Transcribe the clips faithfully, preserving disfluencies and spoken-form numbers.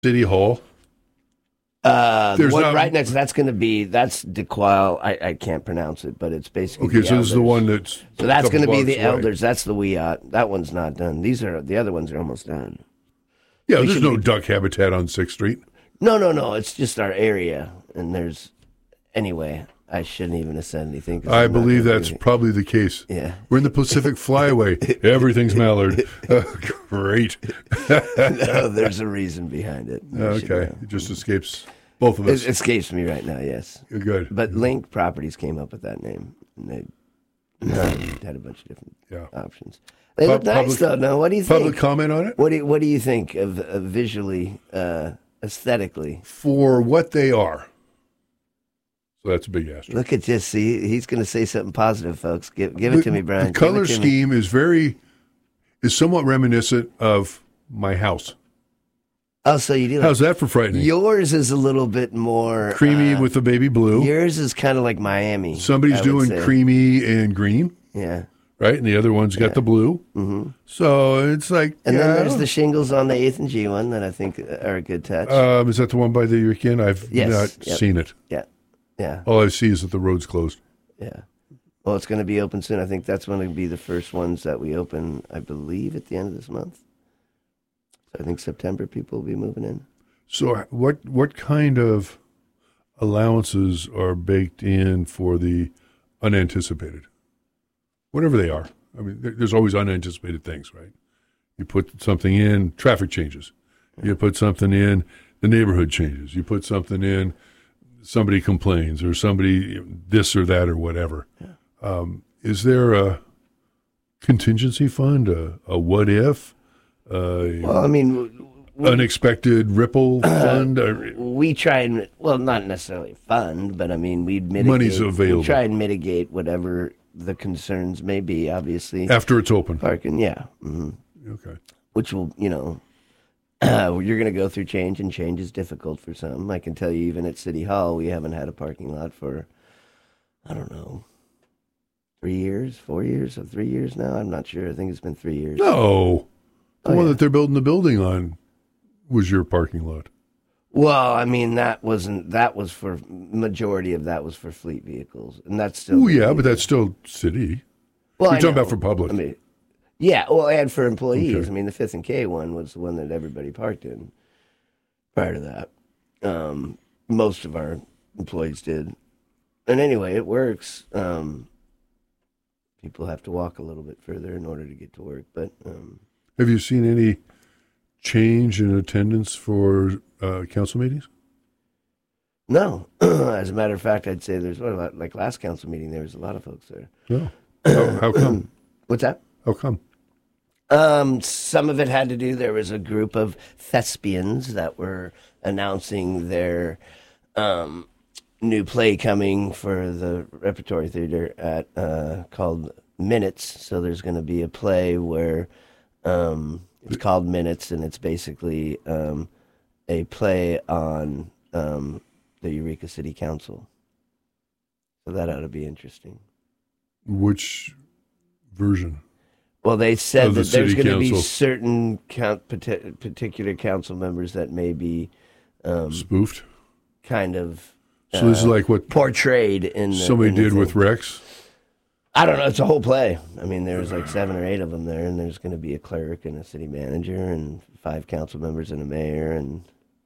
City Hall. Uh, the There's one not- right next. That's going to be that's DeQuile. I, I can't pronounce it, but it's basically Okay, the so this is the Elders. one that's So that's a couple going to be blocks the away. Elders. That's the Wiyot. That one's not done. These are the other ones are almost done. Yeah, We there's should no be- duck habitat on sixth Street. No, no, no. It's just our area, and there's anyway. I shouldn't even have said anything. 'cause I I'm not believe gonna that's do it. probably the case. Yeah. We're in the Pacific Flyway. Everything's mallard. Oh, great. No, there's a reason behind it. You should Okay, know. it just escapes both of us. It escapes me right now. Yes, You're good. but Link Properties came up with that name, and they uh, had a bunch of different Yeah. options. They Pub- look nice, public- though. No, what do you think? Public comment on it? What do you, What do you think of, of visually, uh, aesthetically? For what they are. So that's a big asterisk. Look at this. See, he's going to say something positive, folks. Give Give it The- to me, Brian. The Give color it to me. scheme is very, is somewhat reminiscent of my house. Oh, so you do. Like, How's that for frightening? yours is a little bit more Creamy uh, with the baby blue. Yours is kind of like Miami. Somebody's I would doing say. creamy and green, Yeah. right? And the other one's got Yeah. the blue. Mm-hmm. So it's like, And yeah, then I there's don't- the shingles on the eighth and G one that I think are a good touch. um, is that the one by the weekend? I've Yes. not Yep. seen it. yeah. Yeah. All I see is that the road's closed. Yeah. Well, it's going to be open soon. I think that's going to be the first ones that we open, I believe, at the end of this month. So I think September people will be moving in. So what what kind of allowances are baked in for the unanticipated? Whatever they are. I mean, there- there's always unanticipated things, right? You put something in, traffic changes. You put something in, the neighborhood changes. You put something in, somebody complains, or somebody this or that or whatever. Um, is there a contingency fund, a, a what if, a Well, I mean, we, unexpected ripple fund? Or- we try and, well, not necessarily fund, but I mean, we'd mitigate. Money's available. We try and mitigate whatever the concerns may be, obviously. After it's open. Parking, yeah. hmm Okay. Which will, you know, you're going to go through change, and change is difficult for some. I can tell you, even at City Hall, we haven't had a parking lot for, I don't know, three years, four years, or three years now. I'm not sure. I think it's been three years. No. The Oh, one yeah. that they're building the building on was your parking lot. Well, I mean, that wasn't, that was for, majority of that was for fleet vehicles. And that's still. Oh, yeah, but that's still city. well, We're I talking know. about for public. I mean, yeah, well, and for employees. Okay. I mean, the Fifth and K one was the one that everybody parked in prior to that. Um, most of our employees did. And anyway, it works. Um, people have to walk a little bit further in order to get to work. But um, Have you seen any change in attendance for uh, council meetings? no, as a matter of fact, I'd say there's what about like last council meeting, there was a lot of folks there. No. How, how come? What's that? How come? Um, some of it had to do, there was a group of thespians that were announcing their um, new play coming for the Repertory Theater at uh, called Minutes. So there's going to be a play where um, it's called Minutes, and it's basically um, a play on um, the Eureka City Council. So that ought to be interesting. Which version? Well, they said Of the that there's city going to be council. certain count, parti- particular council members that may be um, Spoofed? kind of So this is uh, like what portrayed in the, somebody in the did with thing. Rex? I don't know. It's a whole play. I mean, there's like seven or eight of them there, and there's going to be a clerk and a city manager and five council members and a mayor. And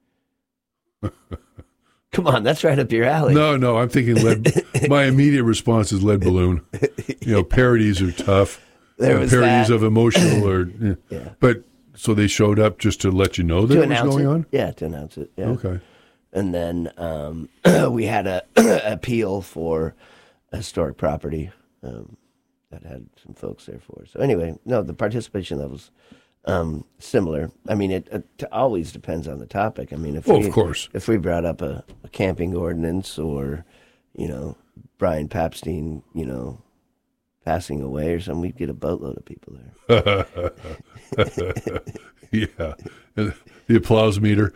come on, that's right up your alley. No, no, I'm thinking lead. My immediate response is lead balloon. You know, parodies are tough. There Uh, was parodies that. of emotional or, yeah. Yeah. But so they showed up just to let you know that To it was announce going it. on? Yeah, to announce it. Yeah. Okay. And then um, we had a appeal for a historic property um, that had some folks there for. So anyway, no, the participation levels um, similar. I mean, it, it always depends on the topic. I mean, if Well, we, of course. if we brought up a, a camping ordinance or, you know, Brian Papstein, you know, passing away or something, we'd get a boatload of people there. Yeah. The applause meter.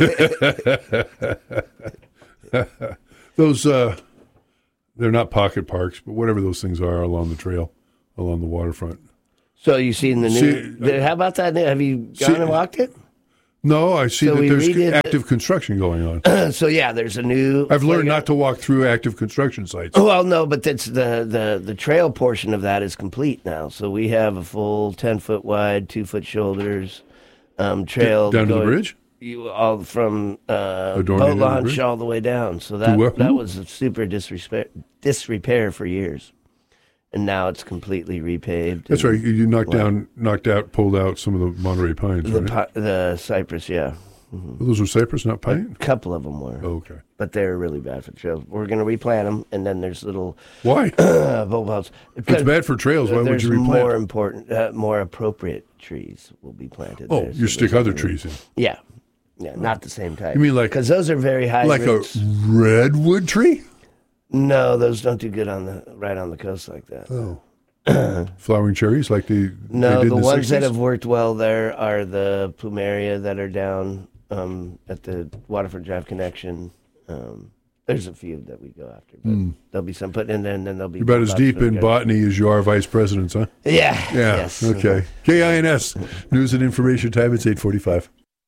Those, uh, they're not pocket parks, but whatever those things are along the trail, along the waterfront. So you seen the new? See, the- how about that? Have you gone see- and walked it? No, I see So that we there's redid active the- construction going on. So yeah, there's a new. I've learned not to walk through active construction sites. Well, no, but that's the, the, the trail portion of that is complete now. So we have a full ten foot wide, two foot shoulders um, trail Down to the going- bridge? You, all from uh, Adorning boat into the launch bridge? all the way down. So that where? that was a super disrepair, disrepair for years, and now it's completely repaved. That's and right. You knocked Well- down, knocked out, pulled out some of the Monterey pines, The right? pi- the cypress, yeah, Those were cypress, not a pine? couple of them were, Oh, okay. but they're really bad for trails. We're going to replant them, and then there's little Why? uh, bulbouts. If it's bad for trails, why would There's you replant? more important, uh, more appropriate trees will be planted. Oh, there, you so stick there's- other trees in. Yeah, yeah, not the same type. You mean like- because those are very high. Like a redwood tree? No, those don't do good on the right on the coast like that. Oh. Flowering cherries like they, they No, did the in the ones that sixties? have worked well there are the plumeria that are down um, at the Waterford Drive connection. Um, there's a few that we go after, but there'll be some put in there, and then there'll be You're about as lots deep of in good- botany as you are vice presidents, huh? Yeah. Yeah. Yes. Okay. K I N S, News and Information Time. It's eight forty-five.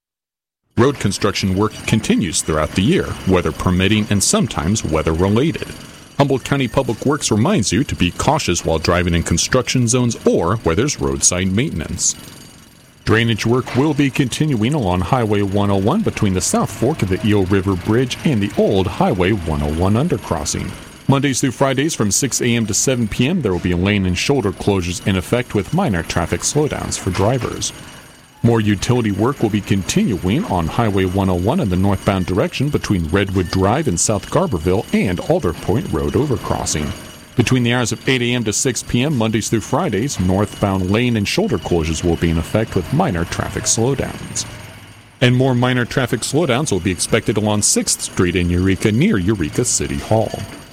Road construction work continues throughout the year, weather permitting and sometimes weather-related. Humboldt County Public Works reminds you to be cautious while driving in construction zones or where there's roadside maintenance. Drainage work will be continuing along Highway one oh one between the South Fork of the Eel River Bridge and the old Highway one oh one undercrossing. Mondays through Fridays from six a.m. to seven p.m. there will be lane and shoulder closures in effect with minor traffic slowdowns for drivers. More utility work will be continuing on Highway one oh one in the northbound direction between Redwood Drive and South Garberville and Alder Point Road overcrossing. Between the hours of eight a.m. to six p.m. Mondays through Fridays, northbound lane and shoulder closures will be in effect with minor traffic slowdowns. And more minor traffic slowdowns will be expected along sixth Street in Eureka near Eureka City Hall.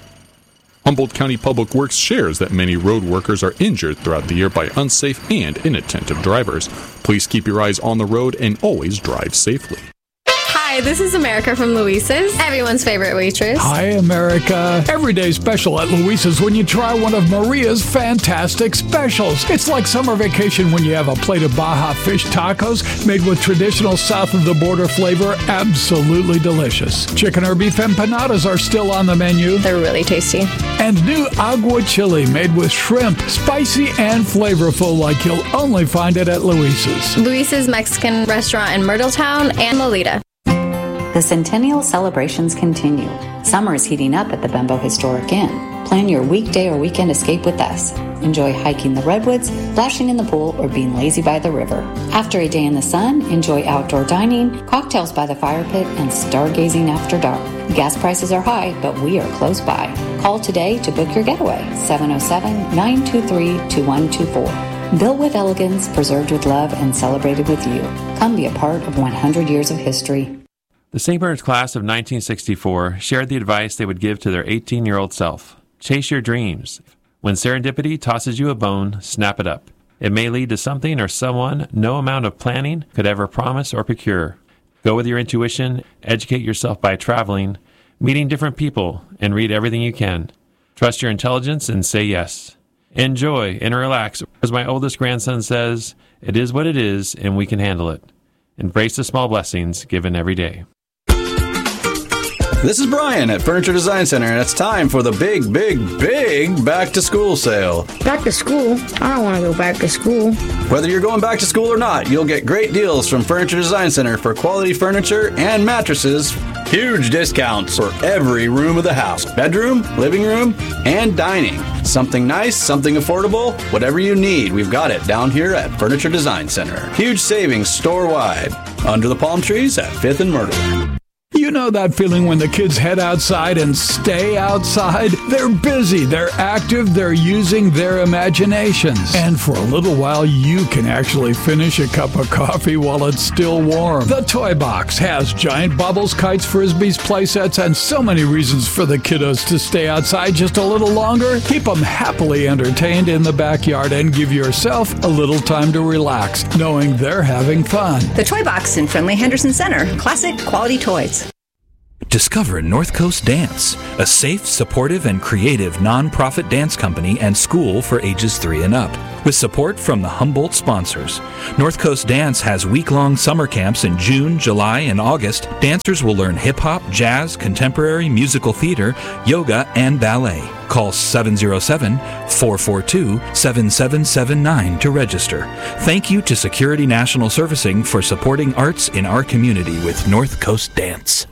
Humboldt County Public Works shares that many road workers are injured throughout the year by unsafe and inattentive drivers. Please keep your eyes on the road and always drive safely. Hi, this is America from Luisa's, everyone's favorite waitress. Hi, America. Everyday special at Luisa's when you try one of Maria's fantastic specials. It's like summer vacation when you have a plate of Baja fish tacos made with traditional south of the border flavor. Absolutely delicious. Chicken or beef empanadas are still on the menu. They're really tasty. And new agua chili made with shrimp, spicy and flavorful like you'll only find it at Luisa's. Luisa's Mexican restaurant in Myrtletown and Lolita. The Centennial celebrations continue. Summer is heating up at the Bembo Historic Inn. Plan your weekday or weekend escape with us. Enjoy hiking the redwoods, splashing in the pool, or being lazy by the river. After a day in the sun, enjoy outdoor dining, cocktails by the fire pit, and stargazing after dark. Gas prices are high, but we are close by. Call today to book your getaway, seven oh seven, nine two three, two one two four. Built with elegance, preserved with love, and celebrated with you. Come be a part of one hundred years of history. The Saint Bernard's class of nineteen sixty-four shared the advice they would give to their eighteen-year-old self. Chase your dreams. When serendipity tosses you a bone, snap it up. It may lead to something or someone no amount of planning could ever promise or procure. Go with your intuition, educate yourself by traveling, meeting different people, and read everything you can. Trust your intelligence and say yes. Enjoy and relax. As my oldest grandson says, it is what it is and we can handle it. Embrace the small blessings given every day. This is Brian at Furniture Design Center, and it's time for the big, big, big back-to-school sale. Back to school? I don't want to go back to school. Whether you're going back to school or not, you'll get great deals from Furniture Design Center for quality furniture and mattresses. Huge discounts for every room of the house. Bedroom, living room, and dining. Something nice, something affordable, whatever you need, we've got it down here at Furniture Design Center. Huge savings store-wide. Under the palm trees at fifth and Myrtle. You know that feeling when the kids head outside and stay outside? They're busy, they're active, they're using their imaginations. And for a little while, you can actually finish a cup of coffee while it's still warm. The Toy Box has giant bubbles, kites, frisbees, playsets, and so many reasons for the kiddos to stay outside just a little longer. Keep them happily entertained in the backyard and give yourself a little time to relax, knowing they're having fun. The Toy Box in Friendly Henderson Center. Classic quality toys. Discover North Coast Dance, a safe, supportive, and creative nonprofit dance company and school for ages three and up. with support from the Humboldt sponsors. North Coast Dance has week-long summer camps in June, July, and August. Dancers will learn hip-hop, jazz, contemporary, musical theater, yoga, and ballet. Call seven oh seven, four four two, seven seven seven nine to register. Thank you to Security National Servicing for supporting arts in our community with North Coast Dance.